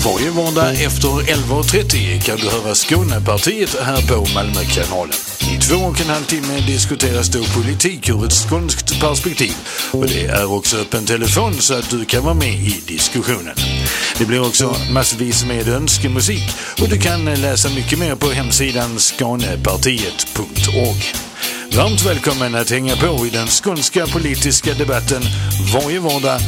Varje vardag efter 11.30 kan du höra Skånepartiet här på Malmökanalen. I 2,5 timme diskuteras då politik ur ett skånskt perspektiv. Och det är också öppen telefon så att du kan vara med i diskussionen. Det blir också massvis med önskemusik och du kan läsa mycket mer på hemsidan skanepartiet.org. Varmt välkommen att hänga på i den skånska politiska debatten varje vardag